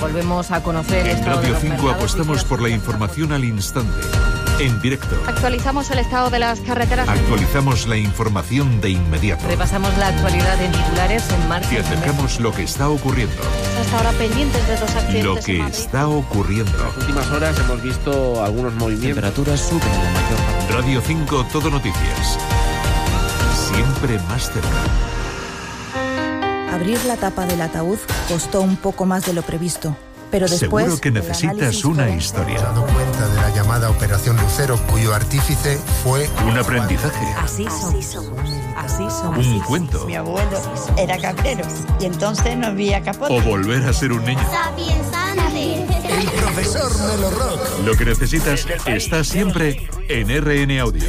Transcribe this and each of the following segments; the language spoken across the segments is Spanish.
volvemos a conocer En esto de Radio los 5 mercados apostamos y por la información al instante, en directo. Actualizamos el estado de las carreteras. Actualizamos la información de inmediato. repasamos la actualidad en titulares en marcha. Te acercamos lo que está ocurriendo. Hasta ahora pendientes de dos accidentes Lo en que Madrid. está ocurriendo. En las últimas horas hemos visto algunos movimientos. Temperaturas suben en la mayor parte. Radio 5 Todo Noticias. Siempre más cerca. Abrir la tapa del ataúd costó un poco más de lo previsto, pero después... Seguro que el necesitas análisis una forense- historia. Dado cuenta de la llamada Operación Lucero, cuyo artífice fue... Un aprendizaje. Así somos. Así somos. Un cuento. Mi abuelo era cabrero y entonces no había capote. O volver a ser un niño. El profesor Melo Rock. Lo que necesitas está siempre en RN Audio.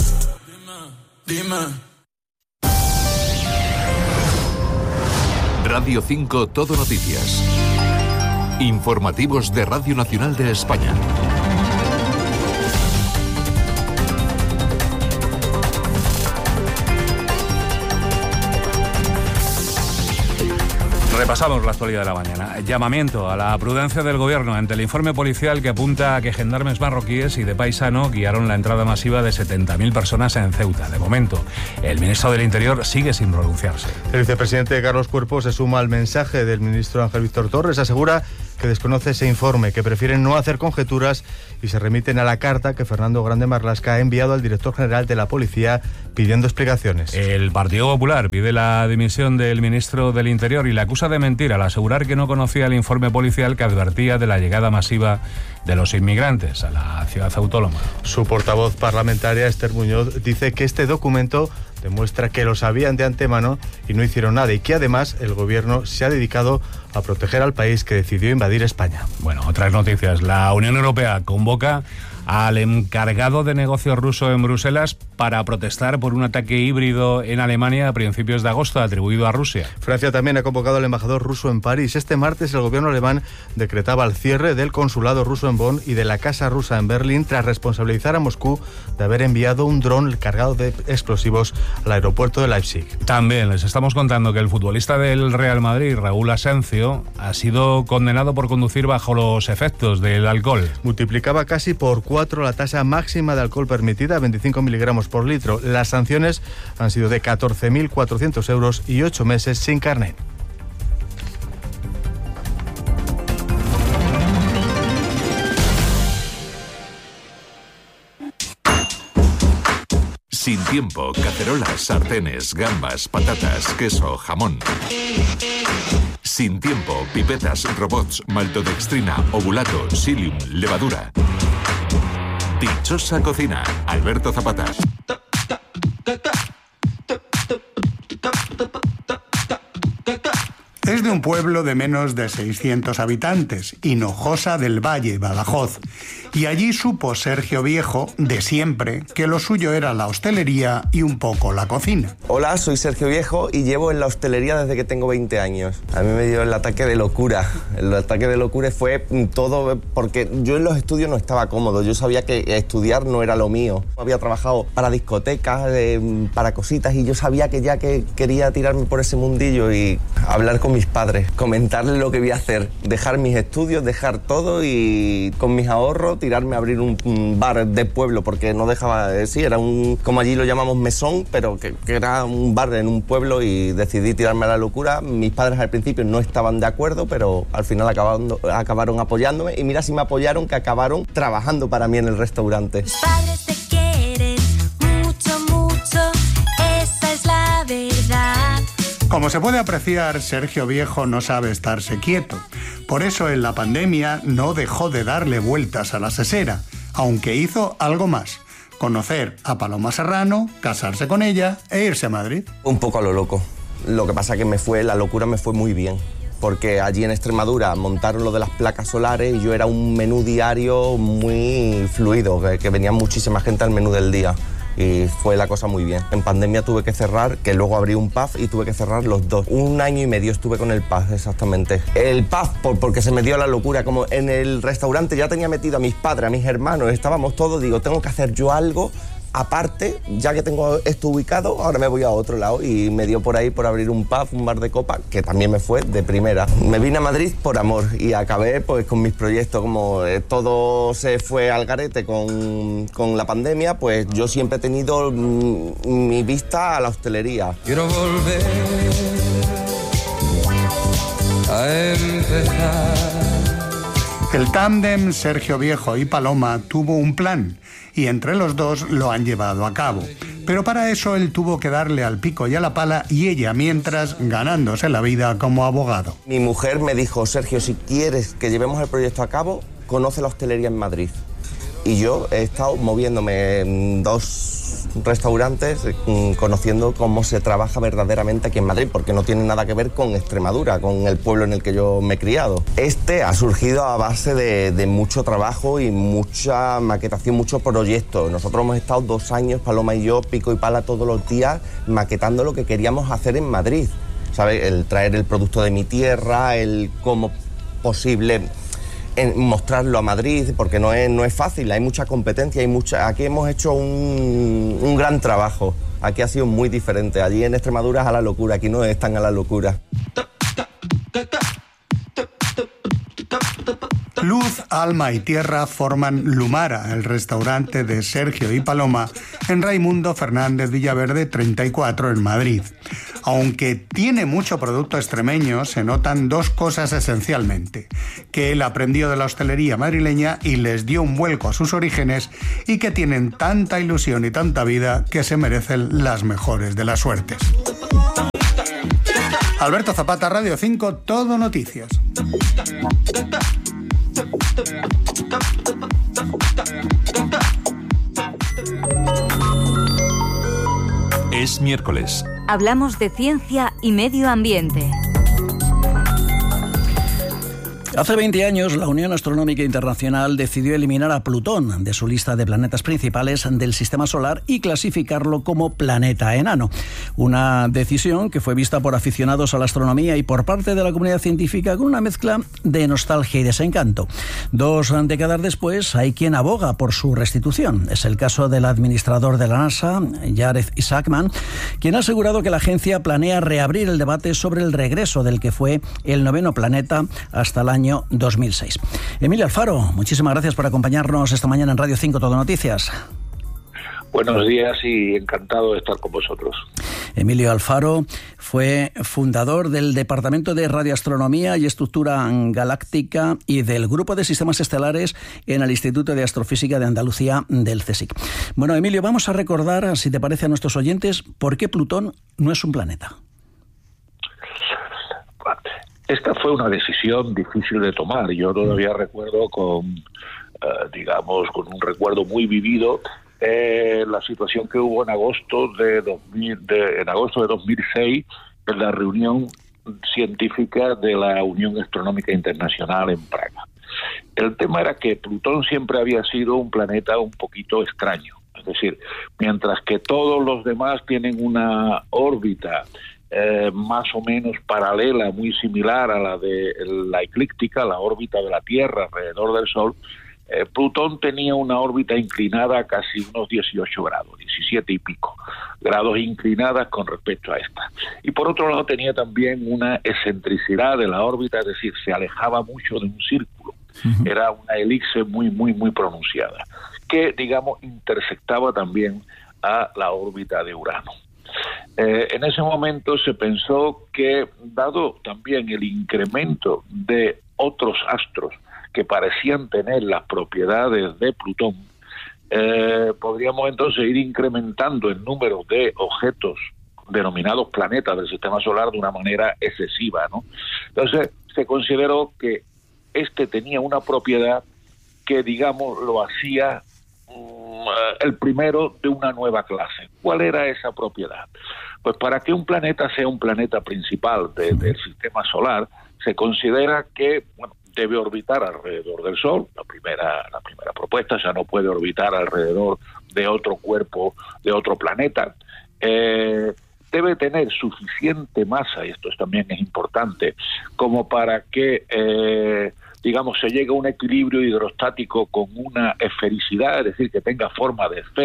Radio 5 Todo Noticias. Informativos de Radio Nacional de España. Repasamos la actualidad de la mañana. Llamamiento a la prudencia del gobierno ante el informe policial que apunta a que gendarmes marroquíes y de paisano guiaron la entrada masiva de 70.000 personas en Ceuta. De momento, el ministro del Interior sigue sin pronunciarse. El vicepresidente Carlos Cuerpo se suma al mensaje del ministro Ángel Víctor Torres. Asegura que desconoce ese informe, que prefieren no hacer conjeturas y se remiten a la carta que Fernando Grande Marlaska ha enviado al director general de la Policía pidiendo explicaciones. El Partido Popular pide la dimisión del ministro del Interior y le acusa de mentir al asegurar que no conocía el informe policial que advertía de la llegada masiva de los inmigrantes a la ciudad autónoma. Su portavoz parlamentaria, Esther Muñoz, dice que este documento demuestra que lo sabían de antemano y no hicieron nada, y que además el gobierno se ha dedicado a proteger al país que decidió invadir España. Bueno, otras noticias. La Unión Europea convoca al encargado de negocios ruso en Bruselas para protestar por un ataque híbrido en Alemania a principios de agosto atribuido a Rusia. Francia también ha convocado al embajador ruso en París. Este martes el gobierno alemán decretaba el cierre del consulado ruso en Bonn y de la casa rusa en Berlín tras responsabilizar a Moscú de haber enviado un dron cargado de explosivos al aeropuerto de Leipzig. También les estamos contando que el futbolista del Real Madrid, Raúl Asencio, ha sido condenado por conducir bajo los efectos del alcohol. Multiplicaba casi por 4 la tasa máxima de alcohol permitida, 25 miligramos por litro. Las sanciones han sido de 14.400 euros y 8 meses sin carnet. Sin tiempo, cacerolas, sartenes, gambas, patatas, queso, jamón. Sin tiempo, pipetas, robots, maltodextrina, ovulato, psyllium, levadura. Dichosa cocina, Alberto Zapata. Es de un pueblo de menos de 600 habitantes, Hinojosa del Valle, Badajoz. Y allí supo Sergio Viejo, de siempre, que lo suyo era la hostelería y un poco la cocina. Hola, soy Sergio Viejo y llevo en la hostelería desde que tengo 20 años. A mí me dio el ataque de locura. El ataque de locura fue todo porque yo en los estudios no estaba cómodo. Yo sabía que estudiar no era lo mío. Había trabajado para discotecas, para cositas, y yo sabía que ya que quería tirarme por ese mundillo y hablar con mis padres, comentarles lo que voy a hacer, dejar mis estudios, dejar todo y con mis ahorros tirarme a abrir un bar de pueblo, porque no dejaba de decir, era un, como allí lo llamamos mesón, pero que era un bar en un pueblo, y decidí tirarme a la locura. Mis padres al principio no estaban de acuerdo, pero al final acabaron apoyándome, y mira si me apoyaron, que acabaron trabajando para mí en el restaurante. Tus padres te quieren mucho, mucho, esa es la verdad. Como se puede apreciar, Sergio Viejo no sabe estarse quieto. Por eso en la pandemia no dejó de darle vueltas a la sesera, aunque hizo algo más: conocer a Paloma Serrano, casarse con ella e irse a Madrid. Un poco a lo loco. Lo que pasa que la locura me fue muy bien, porque allí en Extremadura montaron lo de las placas solares y yo era un menú diario muy fluido, que venía muchísima gente al menú del día. Y fue la cosa muy bien. En pandemia tuve que cerrar, que luego abrí un pub y tuve que cerrar los dos. 1 año y medio estuve con el pub, exactamente. El pub, porque se me dio la locura. Como en el restaurante ya tenía metido a mis padres, a mis hermanos, estábamos todos, digo, tengo que hacer yo algo aparte, ya que tengo esto ubicado, ahora me voy a otro lado y me dio por ahí por abrir un pub, un bar de copa, que también me fue de primera. Me vine a Madrid por amor y acabé pues con mis proyectos. Como todo se fue al garete con la pandemia, pues yo siempre he tenido mi vista a la hostelería. Quiero volver a empezar. El tándem Sergio Viejo y Paloma tuvo un plan y entre los dos lo han llevado a cabo. Pero para eso él tuvo que darle al pico y a la pala y ella mientras ganándose la vida como abogado. Mi mujer me dijo: Sergio, si quieres que llevemos el proyecto a cabo, conoce la hostelería en Madrid. Y yo he estado moviéndome en 2 restaurantes, conociendo cómo se trabaja verdaderamente aquí en Madrid, porque no tiene nada que ver con Extremadura, con el pueblo en el que yo me he criado. Este ha surgido a base de mucho trabajo y mucha maquetación, mucho proyecto. Nosotros hemos estado 2 años, Paloma y yo, pico y pala todos los días, maquetando lo que queríamos hacer en Madrid. ¿Sabes? El traer el producto de mi tierra, el cómo posible mostrarlo a Madrid, porque no es fácil, hay mucha competencia, aquí hemos hecho un gran trabajo, aquí ha sido muy diferente, allí en Extremadura es a la locura, aquí no es tan a la locura. Luz, alma y tierra forman Lumara, el restaurante de Sergio y Paloma, en Raimundo Fernández Villaverde 34 en Madrid. Aunque tiene mucho producto extremeño, se notan 2 cosas esencialmente: que él aprendió de la hostelería madrileña y les dio un vuelco a sus orígenes, y que tienen tanta ilusión y tanta vida que se merecen las mejores de las suertes. Alberto Zapata, Radio 5, Todo Noticias. Es miércoles. Hablamos de ciencia y medio ambiente. Hace 20 años, la Unión Astronómica Internacional decidió eliminar a Plutón de su lista de planetas principales del Sistema Solar y clasificarlo como planeta enano. Una decisión que fue vista por aficionados a la astronomía y por parte de la comunidad científica con una mezcla de nostalgia y desencanto. 2 décadas después, hay quien aboga por su restitución. Es el caso del administrador de la NASA, Jared Isaacman, quien ha asegurado que la agencia planea reabrir el debate sobre el regreso del que fue el 9º planeta hasta el año 2006. Emilio Alfaro, muchísimas gracias por acompañarnos esta mañana en Radio 5 Todo Noticias. Buenos días y encantado de estar con vosotros. Emilio Alfaro fue fundador del Departamento de Radioastronomía y Estructura Galáctica y del Grupo de Sistemas Estelares en el Instituto de Astrofísica de Andalucía del CSIC. Bueno, Emilio, vamos a recordar, si te parece, a nuestros oyentes, por qué Plutón no es un planeta. Esta fue una decisión difícil de tomar. Yo todavía recuerdo con un recuerdo muy vivido la situación que hubo en agosto de 2006 en la reunión científica de la Unión Astronómica Internacional en Praga. El tema era que Plutón siempre había sido un planeta un poquito extraño. Es decir, mientras que todos los demás tienen una órbita más o menos paralela, muy similar a la de la eclíptica, la órbita de la Tierra alrededor del Sol, Plutón tenía una órbita inclinada a casi unos 18 grados, 17 y pico grados inclinadas con respecto a esta. Y por otro lado tenía también una excentricidad de la órbita, es decir, se alejaba mucho de un círculo. Era una elipse muy pronunciada, que, digamos, intersectaba también a la órbita de Urano. En ese momento se pensó que, dado también el incremento de otros astros que parecían tener las propiedades de Plutón, podríamos entonces ir incrementando el número de objetos denominados planetas del Sistema Solar de una manera excesiva, ¿no? Entonces se consideró que este tenía una propiedad que, digamos, lo hacía el primero de una nueva clase. ¿Cuál era esa propiedad? Pues para que un planeta sea un planeta principal del Sistema Solar, se considera que debe orbitar alrededor del Sol, la primera propuesta, ya no puede orbitar alrededor de otro cuerpo, de otro planeta. Debe tener suficiente masa, y esto también es importante, como para que se llegue a un equilibrio hidrostático con una esfericidad, es decir, que tenga forma de esfera,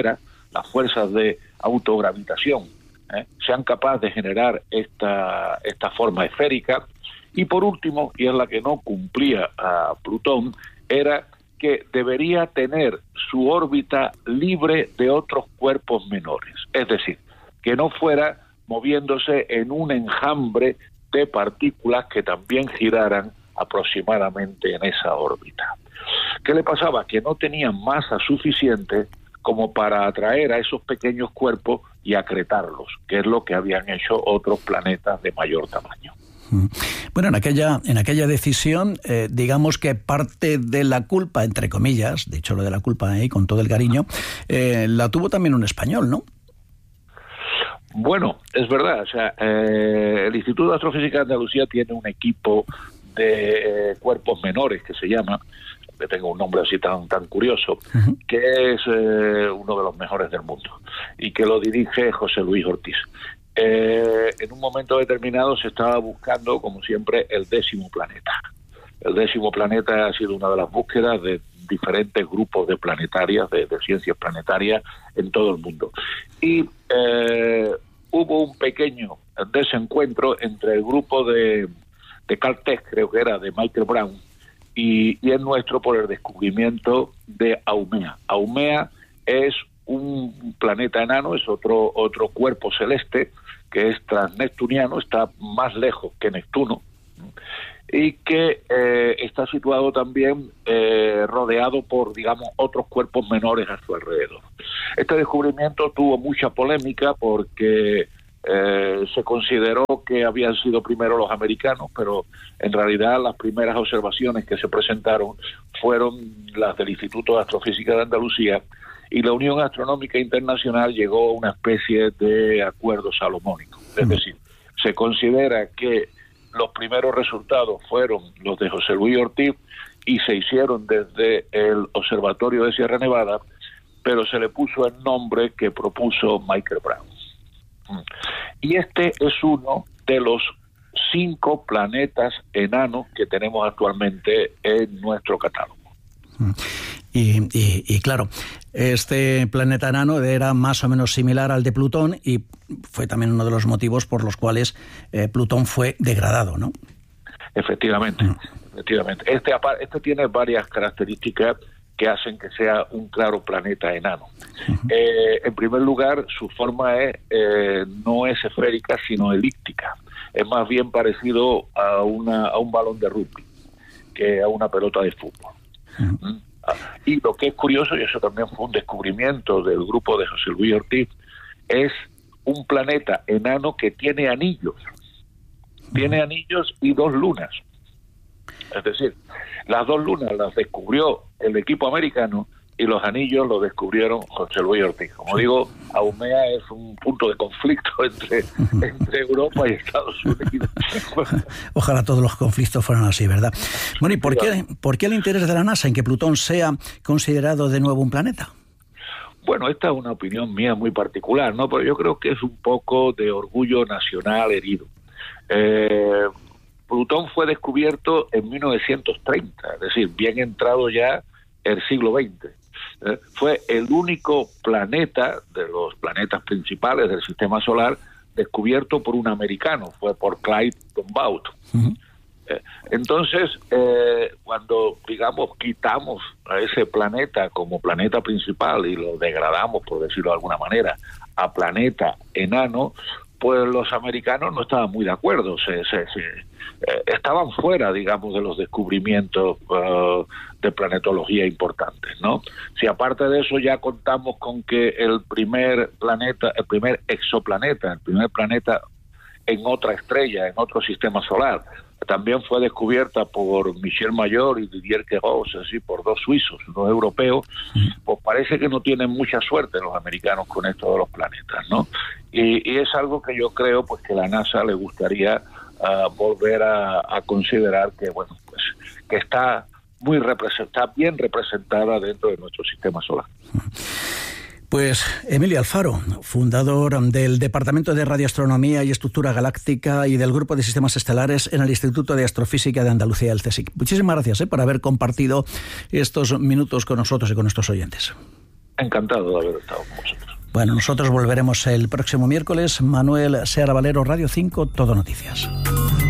las fuerzas de autogravitación, sean capaces de generar esta forma esférica. Y por último, y es la que no cumplía a Plutón, era que debería tener su órbita libre de otros cuerpos menores, es decir, que no fuera moviéndose en un enjambre de partículas que también giraran aproximadamente en esa órbita. ¿Qué le pasaba? Que no tenían masa suficiente como para atraer a esos pequeños cuerpos y acretarlos, que es lo que habían hecho otros planetas de mayor tamaño. Bueno, en aquella decisión, digamos que parte de la culpa, entre comillas, dicho lo de la culpa ahí con todo el cariño, la tuvo también un español, ¿no? Bueno, es verdad. O sea, el Instituto de Astrofísica de Andalucía tiene un equipo de cuerpos menores que se llama, que tengo un nombre así tan curioso, que es uno de los mejores del mundo y que lo dirige José Luis Ortiz. En un momento determinado se estaba buscando, como siempre, el 10º planeta. El 10º planeta ha sido una de las búsquedas de diferentes grupos de planetarias, de ciencias planetarias en todo el mundo. Y hubo un pequeño desencuentro entre el grupo de Caltech, creo que era, de Michael Brown, y el nuestro por el descubrimiento de Haumea. Haumea es un planeta enano, es otro cuerpo celeste que es transneptuniano, está más lejos que Neptuno y que está situado también rodeado por, digamos, otros cuerpos menores a su alrededor. Este descubrimiento tuvo mucha polémica porque se consideró que habían sido primero los americanos, pero en realidad las primeras observaciones que se presentaron fueron las del Instituto de Astrofísica de Andalucía, y la Unión Astronómica Internacional llegó a una especie de acuerdo salomónico. Es decir, se considera que los primeros resultados fueron los de José Luis Ortiz y se hicieron desde el Observatorio de Sierra Nevada, pero se le puso el nombre que propuso Michael Brown. Y este es uno de los 5 planetas enanos que tenemos actualmente en nuestro catálogo. Y claro, este planeta enano era más o menos similar al de Plutón y fue también uno de los motivos por los cuales Plutón fue degradado, ¿no? Efectivamente. Este tiene varias características que hacen que sea un claro planeta enano. En primer lugar, su forma no es esférica, sino elíptica. Es más bien parecido a un balón de rugby que a una pelota de fútbol. Y lo que es curioso, y eso también fue un descubrimiento del grupo de José Luis Ortiz, es un planeta enano que tiene anillos. Tiene anillos y 2 lunas. Es decir, las 2 lunas las descubrió el equipo americano y los anillos los descubrieron José Luis Ortiz. Como digo, Haumea es un punto de conflicto entre Europa y Estados Unidos. Ojalá todos los conflictos fueran así, ¿verdad? Bueno, ¿y por qué el interés de la NASA en que Plutón sea considerado de nuevo un planeta? Bueno, esta es una opinión mía muy particular, ¿no? Pero yo creo que es un poco de orgullo nacional herido. Plutón fue descubierto en 1930, es decir, bien entrado ya el siglo XX. Fue el único planeta de los planetas principales del sistema solar descubierto por un americano, fue por Clyde Tombaugh. Entonces, cuando, digamos, quitamos a ese planeta como planeta principal y lo degradamos, por decirlo de alguna manera, a planeta enano, pues los americanos no estaban muy de acuerdo, estaban fuera, digamos, de los descubrimientos de planetología importantes, ¿no? Si aparte de eso ya contamos con que el primer exoplaneta, el primer planeta en otra estrella, en otro sistema solar, también fue descubierta por Michel Mayor y Didier Queloz, así por 2 suizos, 2 europeos, pues parece que no tienen mucha suerte los americanos con esto de los planetas, ¿no? Y es algo que yo creo pues que la NASA le gustaría volver a considerar que, bueno, pues que está bien representada dentro de nuestro sistema solar. Pues Emilio Alfaro, fundador del Departamento de Radioastronomía y Estructura Galáctica y del Grupo de Sistemas Estelares en el Instituto de Astrofísica de Andalucía, el CSIC. Muchísimas gracias por haber compartido estos minutos con nosotros y con nuestros oyentes. Encantado de haber estado con vosotros. Bueno, nosotros volveremos el próximo miércoles. Manuel Seara Valero, Radio 5, Todo Noticias.